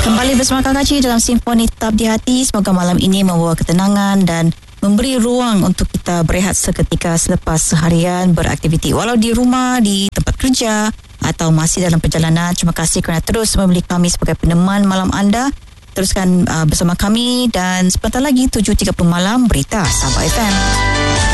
Kembali bersama Kak Cik dalam Simfoni Tetap di Hati. Semoga malam ini membawa ketenangan dan memberi ruang untuk kita berehat seketika selepas seharian beraktiviti. Walau di rumah, di tempat kerja atau masih dalam perjalanan. Terima kasih kerana terus memilih kami sebagai peneman malam anda. Teruskan bersama kami dan sebentar lagi 7.30 malam Berita Sabah FM.